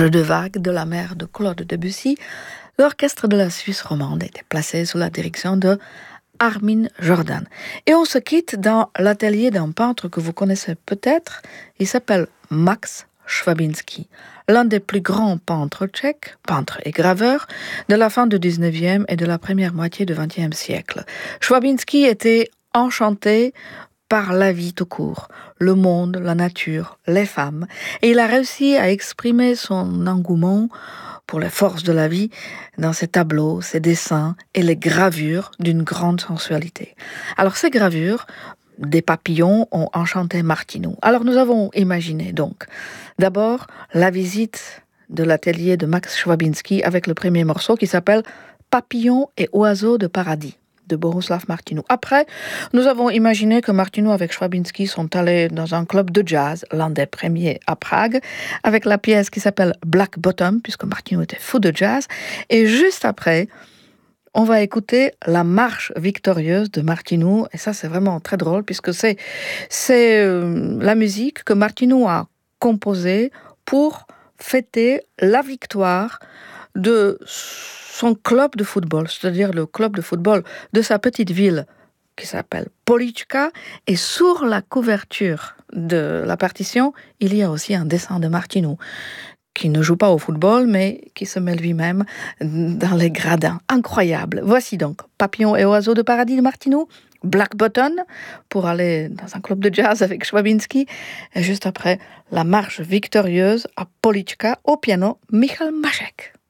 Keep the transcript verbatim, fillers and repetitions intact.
Jeu de vagues de la mer de Claude Debussy, l'orchestre de la Suisse romande était placé sous la direction de Armin Jordan. Et on se quitte dans l'atelier d'un peintre que vous connaissez peut-être. Il s'appelle Max Schwabinski, l'un des plus grands peintres tchèques, peintre et graveur, de la fin du dix-neuvième et de la première moitié du vingtième siècle. Schwabinski était enchanté par la vie tout court, le monde, la nature, les femmes, et il a réussi à exprimer son engouement pour les forces de la vie dans ses tableaux, ses dessins et les gravures d'une grande sensualité. Alors ces gravures, des papillons, ont enchanté Martino. Alors nous avons imaginé donc d'abord la visite de l'atelier de Max Schwabinski avec le premier morceau qui s'appelle Papillons et oiseaux de paradis de Bohuslav Martinu. Après, nous avons imaginé que Martinu avec Schwabinski sont allés dans un club de jazz, l'un des premiers à Prague, avec la pièce qui s'appelle Black Bottom, puisque Martinu était fou de jazz. Et juste après, on va écouter la marche victorieuse de Martinu. Et ça, c'est vraiment très drôle, puisque c'est, c'est euh, la musique que Martinu a composée pour fêter la victoire de son club de football, c'est-à-dire le club de football de sa petite ville qui s'appelle Polička. Et sur la couverture de la partition, il y a aussi un dessin de Martinu qui ne joue pas au football, mais qui se met lui-même dans les gradins. Incroyable. Voici donc Papillons et oiseaux de paradis de Martinu, Black Button, pour aller dans un club de jazz avec Schwabinski, et juste après, la marche victorieuse à Polička, au piano, Michal Mašek.